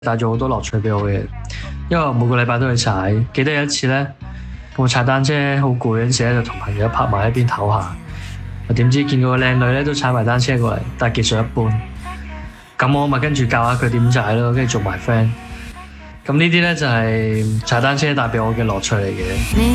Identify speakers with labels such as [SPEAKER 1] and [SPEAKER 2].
[SPEAKER 1] 帶咗好多樂趣俾我嘅，因為我每個禮拜都去踩。記得有一次呢，我踩單車好攰嗰陣時咧，就同朋友拍埋一邊唞下。點知見個靚女咧都踩埋單車過嚟，但係技術一般。咁我咪跟住教下佢點踩咯，跟住做埋 friend。咁呢啲呢，就係踩單車帶俾我嘅樂趣嚟嘅。